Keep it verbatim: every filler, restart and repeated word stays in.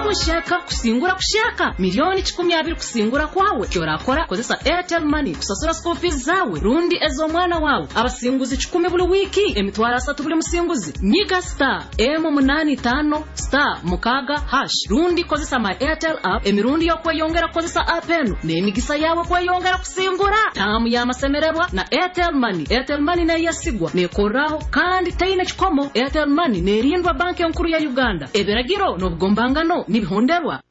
kushaka kusingura kushaka milioni kikumi abiri kusingura kwawe kyorakora kozesa Airtel Money kusasura school fees zawe rundi ezo mwana wawe abasinguzi kikumi buli wiki emitwara asatu buli musinguzi nyiga star M munani tano star mukaga hash rundi kozesa my Airtel app emirundi yo kweyongera kozesa app eno n'emigisa yawe kweyongera kusingura tamu ya masemererwa na Airtel Money. Airtel Money na yasigwa nekoraho kandi taina chikomo. Airtel Money nerindwa banki nkuru ya Uganda. Eberagiro no bugombangano nibihonderwa.